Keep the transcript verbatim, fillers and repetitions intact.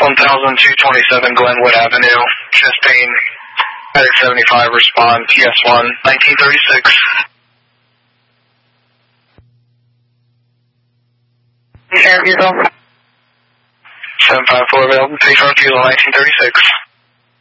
one thousand two twenty-seven Glenwood Avenue, chest pain, medic seventy-five, respond, T S one, nineteen thirty-six. Sheriff, yourself. seven five four available, pay for fuel, nineteen thirty-six.